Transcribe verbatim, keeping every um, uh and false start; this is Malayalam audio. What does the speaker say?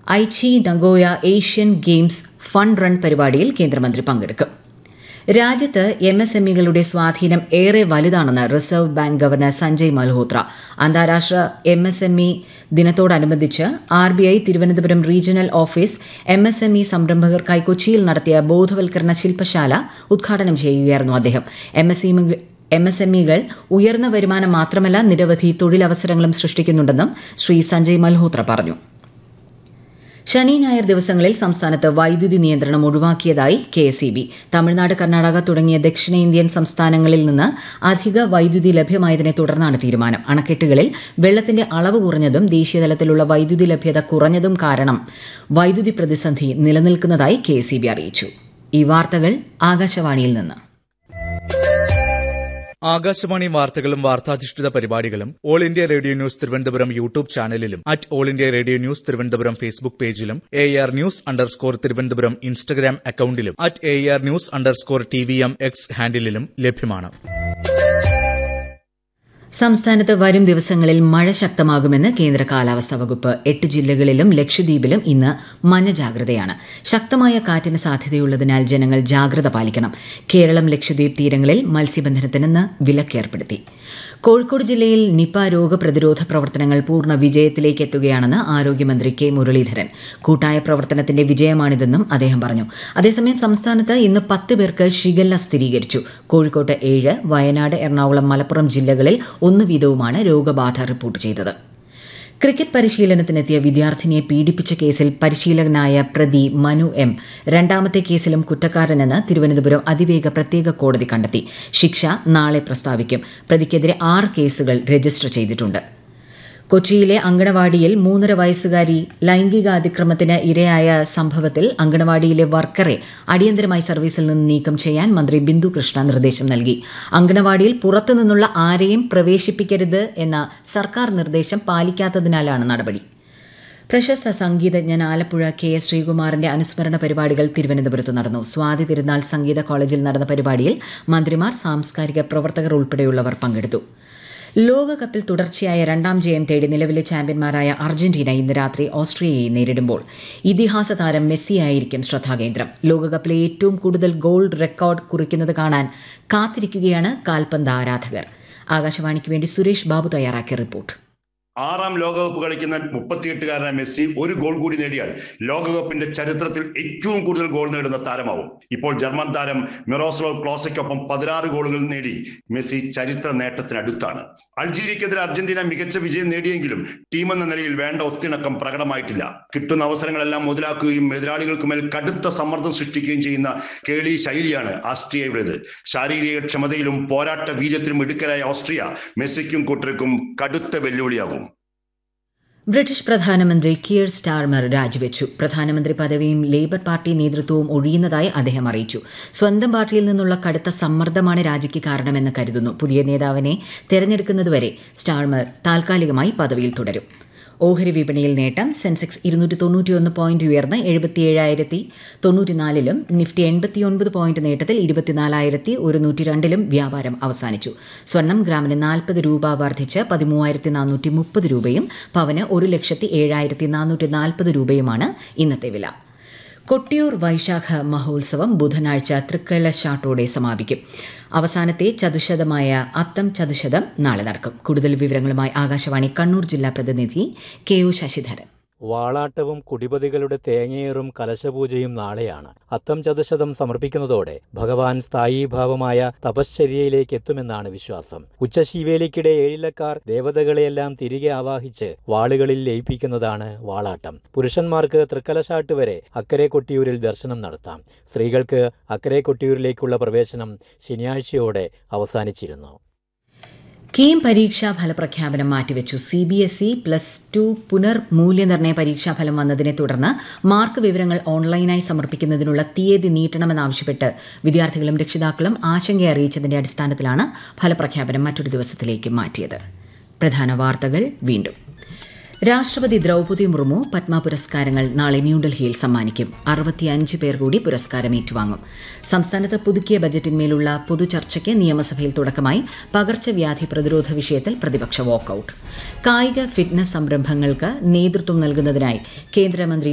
Aichi Nagoya Asian games fund run പരിപാടിയിൽ കേന്ദ്രമന്ത്രി പങ്കെടുക്കും. രാജ്യത്ത് എം എസ് എം ഇകളുടെ സ്വാധീനം ഏറെ വലുതാണെന്ന് reserve bank governor Sanjay Malhotra. അന്താരാഷ്ട്ര എം എസ് എം ഇ ദിനത്തോടനുബന്ധിച്ച് R B I Thiruvananthapuram regional office M S M E സംരംഭകർക്കായി കൊച്ചിയിൽ നടത്തിയ ബോധവൽക്കരണ ശില്പശാല ഉദ്ഘാടനം ചെയ്യുകയായിരുന്നു അദ്ദേഹം. M S M S M ഇകൾ ഉയർന്ന വരുമാനം മാത്രമല്ല നിരവധി തൊഴിലവസരങ്ങളും സൃഷ്ടിക്കുന്നുണ്ടെന്നും ശ്രീ സഞ്ജയ് മൽഹോത്ര പറഞ്ഞു. ശനി ഞായർ ദിവസങ്ങളിൽ സംസ്ഥാനത്ത് വൈദ്യുതി നിയന്ത്രണം ഒഴിവാക്കിയതായി K S E B. Tamil Nadu, Karnataka തുടങ്ങിയ ദക്ഷിണേന്ത്യൻ സംസ്ഥാനങ്ങളിൽ നിന്ന് അധിക വൈദ്യുതി ലഭ്യമായതിനെ തുടർന്നാണ് തീരുമാനം. അണക്കെട്ടുകളിൽ വെള്ളത്തിന്റെ അളവ് കുറഞ്ഞതും ദേശീയതലത്തിലുള്ള വൈദ്യുതി ലഭ്യത കുറഞ്ഞതും കാരണം വൈദ്യുതി പ്രതിസന്ധി നിലനിൽക്കുന്നതായി കെ എസ് ഇ ബി അറിയിച്ചു. ഈ വാർത്തകൾ ആകാശവാണിയിൽ നിന്ന്. ആകാശവാണി വാർത്തകളും വാർത്താധിഷ്ഠിത പരിപാടികളും all India radio news Thiruvananthapuram YouTube ചാനലിലും at all India radio news Thiruvananthapuram Facebook പേജിലും A R news underscore Thiruvananthapuram Instagram അക്കൌണ്ടിലും at A R news underscore T V M X ഹാൻഡിലും ലഭ്യമാണ്. സംസ്ഥാനത്ത് വരും ദിവസങ്ങളിൽ മഴ ശക്തമാകുമെന്ന് കേന്ദ്ര കാലാവസ്ഥാ വകുപ്പ്. എട്ട് ജില്ലകളിലും ലക്ഷദ്വീപിലും ഇന്ന് മഞ്ഞ ജാഗ്രതയാണ്. ശക്തമായ കാറ്റിന് സാധ്യതയുള്ളതിനാൽ ജനങ്ങൾ ജാഗ്രത പാലിക്കണം. കേരളം ലക്ഷദ്വീപ് തീരങ്ങളിൽ മത്സ്യബന്ധനത്തിനിന്ന് വിലക്കേർപ്പെടുത്തി. കോഴിക്കോട് ജില്ലയിൽ നിപ രോഗപ്രതിരോധ പ്രവർത്തനങ്ങൾ പൂർണ്ണ വിജയത്തിലേക്ക് എത്തുകയാണെന്ന് ആരോഗ്യമന്ത്രി കെ മുരളീധരൻ. കൂട്ടായ പ്രവർത്തനത്തിന്റെ വിജയമാണിതെന്നും അദ്ദേഹം പറഞ്ഞു. അതേസമയം സംസ്ഥാനത്ത് ഇന്ന് പത്ത് പേർക്ക് ഷിഗല്ല സ്ഥിരീകരിച്ചു. കോഴിക്കോട്ട് ഏഴ്, വയനാട്, എറണാകുളം, മലപ്പുറം ജില്ലകളിൽ ഒന്ന് വീതവുമാണ് രോഗബാധ റിപ്പോർട്ട് ചെയ്തത്. ക്രിക്കറ്റ് പരിശീലനത്തിനെത്തിയ വിദ്യാർത്ഥിനിയെ പീഡിപ്പിച്ച കേസിൽ പരിശീലകനായ പ്രതി മനു എം രണ്ടാമത്തെ കേസിലും കുറ്റക്കാരനെന്ന് തിരുവനന്തപുരം അതിവേഗ പ്രത്യേക കോടതി കണ്ടെത്തി. ശിക്ഷ നാളെ പ്രസ്താവിക്കും. പ്രതിക്കെതിരെ ആറ് കേസുകൾ രജിസ്റ്റർ ചെയ്തിട്ടുണ്ട്. കൊച്ചിയിലെ അങ്കണവാടിയിൽ മൂന്നര വയസ്സുകാരി ലൈംഗികാതിക്രമത്തിന് ഇരയായ സംഭവത്തിൽ അങ്കണവാടിയിലെ വർക്കറെ അടിയന്തരമായി സർവീസിൽ നിന്ന് നീക്കം ചെയ്യാൻ മന്ത്രി ബിന്ദു കൃഷ്ണ നിർദ്ദേശം നൽകി. അങ്കണവാടിയിൽ പുറത്തുനിന്നുള്ള ആരെയും പ്രവേശിപ്പിക്കരുത് എന്ന സർക്കാർ നിർദ്ദേശം പാലിക്കാത്തതിനാലാണ് നടപടി. പ്രശസ്ത സംഗീതജ്ഞൻ ആലപ്പുഴ കെ എസ് ശ്രീകുമാറിന്റെ അനുസ്മരണ പരിപാടികൾ തിരുവനന്തപുരത്ത് നടന്നു. സ്വാതി തിരുനാൾ സംഗീത കോളേജിൽ നടന്ന പരിപാടിയിൽ മന്ത്രിമാർ, സാംസ്കാരിക പ്രവർത്തകർ ഉൾപ്പെടെയുള്ളവർ പങ്കെടുത്തു. ലോകകപ്പിൽ തുടർച്ചയായ രണ്ടാം ജയം തേടി നിലവിലെ ചാമ്പ്യന്മാരായ അർജന്റീന ഇന്ന് രാത്രി ഓസ്ട്രിയയെ നേരിടുമ്പോൾ ഇതിഹാസ താരം മെസ്സിയായിരിക്കും ശ്രദ്ധാകേന്ദ്രം. ലോകകപ്പിലെ ഏറ്റവും കൂടുതൽ ഗോൾ റെക്കോർഡ് കുറിക്കുന്നത് കാണാൻ കാത്തിരിക്കുകയാണ് കാൽപന്ത് ആരാധകർ. ആകാശവാണിക്ക് വേണ്ടി സുരേഷ് ബാബു തയ്യാറാക്കിയ റിപ്പോർട്ട്. ആറാം ലോകകപ്പ് കളിക്കുന്ന മുപ്പത്തിയെട്ടുകാരനായ മെസ്സി ഒരു ഗോൾ കൂടി നേടിയാൽ ലോകകപ്പിന്റെ ചരിത്രത്തിൽ ഏറ്റവും കൂടുതൽ ഗോൾ നേടുന്ന താരമാവും. ഇപ്പോൾ ജർമ്മൻ താരം മിറോസ്ലാവ് ക്ലോസയ്ക്കൊപ്പം പതിനാറ് ഗോളുകൾ നേടി മെസ്സി ചരിത്ര നേട്ടത്തിനടുത്താണ്. അൾജീരിയക്കെതിരെ അർജന്റീന മികച്ച വിജയം നേടിയെങ്കിലും ടീം എന്ന നിലയിൽ വേണ്ട ഒത്തിണക്കം പ്രകടമായിട്ടില്ല. കിട്ടുന്ന അവസരങ്ങളെല്ലാം മുതലാക്കുകയും എതിരാളികൾക്ക് മേൽ കടുത്ത സമ്മർദ്ദം സൃഷ്ടിക്കുകയും ചെയ്യുന്ന കേളി ശൈലിയാണ് ആസ്ട്രിയയുടേത്. ശാരീരിക ക്ഷമതയിലും പോരാട്ട വീര്യത്തിലും മിടുക്കരായ ഓസ്ട്രിയ മെസ്സിക്കും കൂട്ടർക്കും കടുത്ത വെല്ലുവിളിയാകും. ബ്രിട്ടീഷ് പ്രധാനമന്ത്രി കിയർ സ്റ്റാർമർ രാജിവെച്ചു. പ്രധാനമന്ത്രി പദവിയും ലേബർ പാർട്ടി നേതൃത്വവും ഒഴിയുന്നതായി അദ്ദേഹം അറിയിച്ചു. സ്വന്തം പാർട്ടിയിൽ നിന്നുള്ള കടുത്ത സമ്മർദ്ദമാണ് രാജിക്ക് കാരണമെന്ന് കരുതുന്നു. പുതിയ നേതാവിനെ തെരഞ്ഞെടുക്കുന്നതുവരെ സ്റ്റാർമർ താൽക്കാലികമായി പദവിയിൽ തുടരും. ഓഹരി വിപണിയിൽ നേട്ടം. സെൻസെക്സ് ഇരുന്നൂറ്റി തൊണ്ണൂറ്റിയൊന്ന് പോയിന്റ് ഉയർന്ന് എഴുപത്തിയേഴായിരത്തി തൊണ്ണൂറ്റിനാലിലും നിഫ്റ്റി എൺപത്തിയൊൻപത് പോയിന്റ് നേട്ടത്തിൽ ഇരുപത്തിനാലായിരത്തി ഒരുന്നൂറ്റി രണ്ടിലും വ്യാപാരം അവസാനിച്ചു. സ്വർണം ഗ്രാമിന് നാൽപ്പത് രൂപ വർദ്ധിച്ച് പതിമൂവായിരത്തി നാനൂറ്റി മുപ്പത് രൂപയും പവന് ഒരു ലക്ഷത്തി ഏഴായിരത്തി നാനൂറ്റി നാൽപ്പത് രൂപയുമാണ് ഇന്നത്തെ വില. കൊട്ടിയൂർ വൈശാഖ മഹോത്സവം ബുധനാഴ്ച തൃക്കലശാട്ടോടെ സമാപിക്കും. അവസാനത്തെ ചതുശതമായ അത്തം ചതുശതം നാളെ നടക്കും. കൂടുതൽ വിവരങ്ങളുമായി ആകാശവാണി കണ്ണൂർ ജില്ലാ പ്രതിനിധി കെ ഒ ശശിധരൻ. വാളാട്ടവും കുടിപതികളുടെ തേങ്ങയേറും കലശപൂജയും നാളെയാണ്. അത്തം ചതുശതം സമർപ്പിക്കുന്നതോടെ ഭഗവാൻ സ്ഥായീഭാവമായ തപശ്ചര്യയിലേക്ക് എത്തുമെന്നാണ് വിശ്വാസം. ഉച്ചശീവേലിക്കിടെ ഏഴിലക്കാർ ദേവതകളെയെല്ലാം തിരികെ ആവാഹിച്ച് വാളുകളിൽ ലയിപ്പിക്കുന്നതാണ് വാളാട്ടം. പുരുഷന്മാർക്ക് തൃക്കലശാട്ട് വരെ അക്കരെ കൊട്ടിയൂരിൽ ദർശനം നടത്താം. സ്ത്രീകൾക്ക് അക്കരെ കൊട്ടിയൂരിലേക്കുള്ള പ്രവേശനം ശനിയാഴ്ചയോടെ അവസാനിച്ചിരുന്നു. കീം പരീക്ഷാ ഫലപ്രഖ്യാപനം മാറ്റിവെച്ചു. C B S E plus two പുനർ മൂല്യനിർണ്ണയ പരീക്ഷാഫലം വന്നതിനെ തുടർന്ന് മാർക്ക് വിവരങ്ങൾ ഓൺലൈനായി സമർപ്പിക്കുന്നതിനുള്ള തീയതി നീട്ടണമെന്നാവശ്യപ്പെട്ട് വിദ്യാർത്ഥികളും രക്ഷിതാക്കളും ആശങ്ക അറിയിച്ചതിന്റെ അടിസ്ഥാനത്തിലാണ് ഫലപ്രഖ്യാപനം മറ്റൊരു ദിവസത്തിലേക്ക് മാറ്റിയത്. പ്രധാന വാർത്തകൾ വീണ്ടും. രാഷ്ട്രപതി ദ്രൗപദി മുർമു പത്മ പുരസ്കാരങ്ങൾ നാളെ ന്യൂഡൽഹിയിൽ സമ്മാനിക്കും. അറുപത്തിയഞ്ച് പേർ കൂടി പുരസ്കാരം ഏറ്റുവാങ്ങും. സംസ്ഥാനത്ത് പുതുക്കിയ ബജറ്റിന്മേലുള്ള പൊതുചർച്ചയ്ക്ക് നിയമസഭയിൽ തുടക്കമായി. പകർച്ചവ്യാധി പ്രതിരോധ വിഷയത്തിൽ പ്രതിപക്ഷ വാക്കൌട്ട്. കായിക ഫിറ്റ്നസ് സംരംഭങ്ങൾക്ക് നേതൃത്വം നൽകുന്നതിനായി കേന്ദ്രമന്ത്രി